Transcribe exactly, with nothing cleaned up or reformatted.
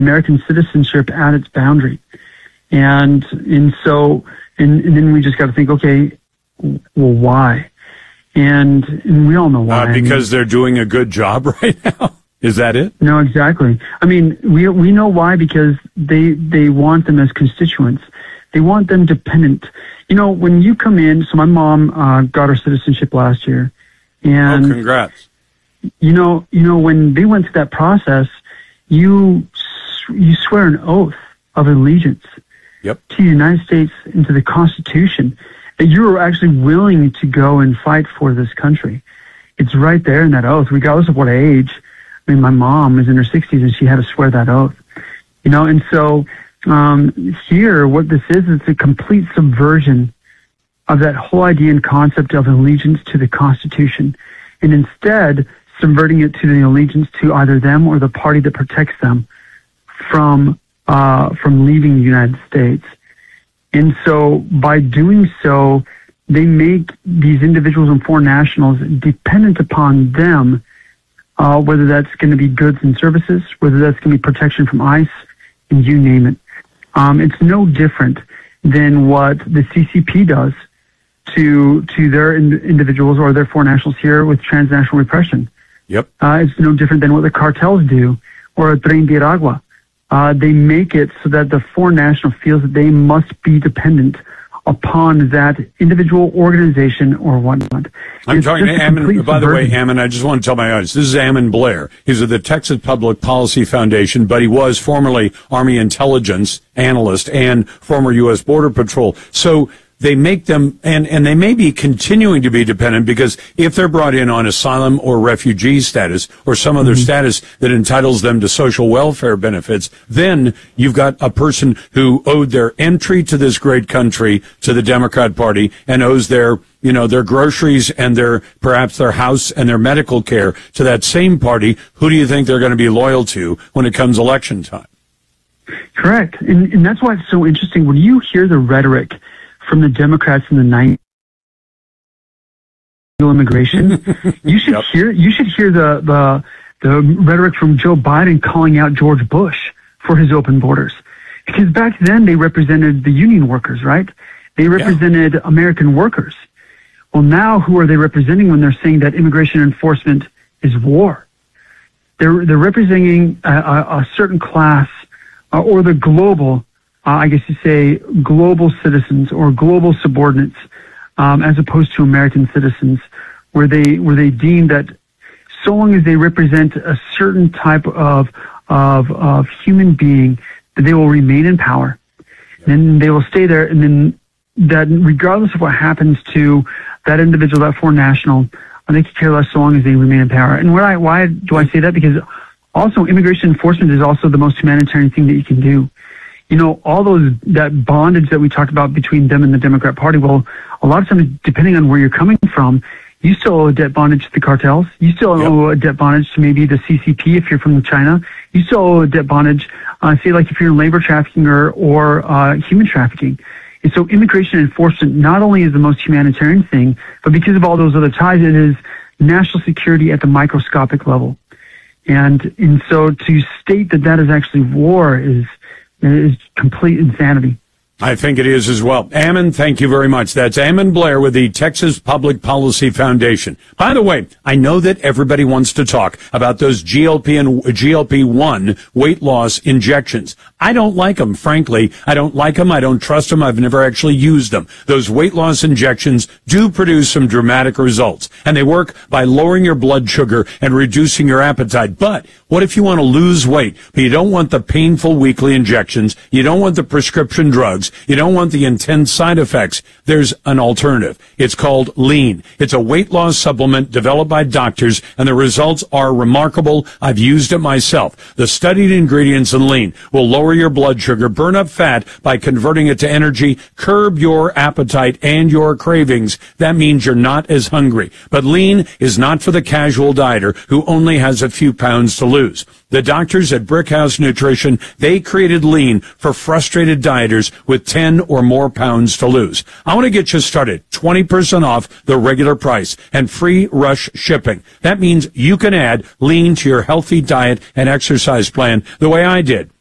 American citizenship at its boundary. And, and so, and, and then we just got to think, okay, well, why? And, and we all know why. Uh, because they're doing a good job right now. Is that it? No, exactly. I mean, we we know why, because they they want them as constituents. They want them dependent. You know, when you come in, so my mom uh, got her citizenship last year, and oh, congrats. You know, you know, when they went through that process, you you swear an oath of allegiance yep. to the United States and to the Constitution, that you are actually willing to go and fight for this country. It's right there in that oath, regardless of what age. I mean, my mom is in her sixties and she had to swear that oath, you know, and so um, here what this is, is a complete subversion of that whole idea and concept of allegiance to the Constitution, and instead subverting it to the allegiance to either them or the party that protects them from uh, from leaving the United States. And so by doing so, they make these individuals and foreign nationals dependent upon them. Uh, whether that's going to be goods and services, whether that's going to be protection from ICE, and you name it. Um, it's no different than what the C C P does to to their in, individuals or their foreign nationals here with transnational repression. Yep. Uh, it's no different than what the cartels do, or Tren de Aragua. Uh, they make it so that the foreign national feels that they must be dependent upon that individual organization or whatnot. I'm It's talking to just a Ammon, complete by the way, subversion. Ammon, I just want to tell my audience, this is Ammon Blair. He's of the Texas Public Policy Foundation, but he was formerly Army intelligence analyst and former U S Border Patrol. So they make them, and, and they may be continuing to be dependent, because if they're brought in on asylum or refugee status or some other mm-hmm. status that entitles them to social welfare benefits, then you've got a person who owed their entry to this great country to the Democrat Party and owes their, you know, their groceries and their, perhaps their house and their medical care to that same party. Who do you think they're going to be loyal to when it comes election time? Correct. And, and that's why it's so interesting. When you hear the rhetoric from the Democrats in the nineties, immigration, you should yep. hear you should hear the, the the rhetoric from Joe Biden calling out George Bush for his open borders, because back then they represented the union workers, right? They represented yeah. American workers. Well, now who are they representing when they're saying that immigration enforcement is war? They're they're representing a, a, a certain class, uh, or the global. Uh, I guess you say global citizens or global subordinates, um, as opposed to American citizens, where they where they deem that so long as they represent a certain type of of of human being, that they will remain in power, then they will stay there, and then that regardless of what happens to that individual, that foreign national, they could care less so long as they remain in power. And why why do I say that? Because also immigration enforcement is also the most humanitarian thing that you can do. You know, all those, that bondage that we talked about between them and the Democrat Party, well, a lot of times, depending on where you're coming from, you still owe a debt bondage to the cartels. You still yep. owe a debt bondage to maybe the C C P if you're from China. You still owe a debt bondage, uh, say like if you're in labor trafficking or, or uh, human trafficking. And so immigration enforcement not only is the most humanitarian thing, but because of all those other ties, it is national security at the microscopic level. And, and so to state that that is actually war is, is complete insanity. I think it is as well. Ammon, thank you very much. That's Ammon Blair with the Texas Public Policy Foundation. By the way, I know that everybody wants to talk about those G L P and G L P one weight loss injections. I don't like them, frankly. I don't like them. I don't trust them. I've never actually used them. Those weight loss injections do produce some dramatic results, and they work by lowering your blood sugar and reducing your appetite. But what if you want to lose weight, but you don't want the painful weekly injections? You don't want the prescription drugs. You don't want the intense side effects. There's an alternative. It's called Lean. It's a weight loss supplement developed by doctors, and the results are remarkable. I've used it myself. The studied ingredients in Lean will lower your blood sugar, burn up fat by converting it to energy, curb your appetite and your cravings. That means you're not as hungry. But Lean is not for the casual dieter who only has a few pounds to lose. The doctors at Brickhouse Nutrition, they created Lean for frustrated dieters with ten or more pounds to lose. I want to get you started. twenty percent off the regular price and free rush shipping. That means you can add Lean to your healthy diet and exercise plan the way I did.